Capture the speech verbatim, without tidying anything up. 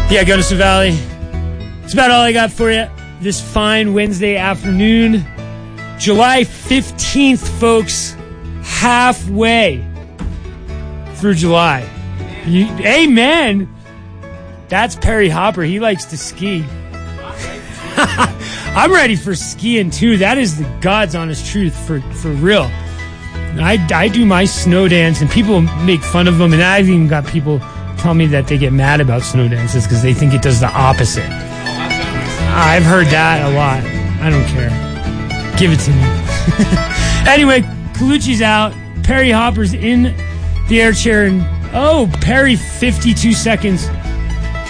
Yeah, Gunnison Valley. That's about all I got for you this fine Wednesday afternoon. July fifteenth, folks. Halfway through July. You, amen. That's Perry Hopper. He likes to ski. I'm ready for skiing, too. That is the God's honest truth for, for real. I, I do my snow dance, and people make fun of them, and I've even got people tell me that they get mad about snow dances because they think it does the opposite. I've heard that a lot. I don't care. Give it to me. Anyway, Colucci's out. Perry Hopper's in the air chair, and oh, Perry, fifty-two seconds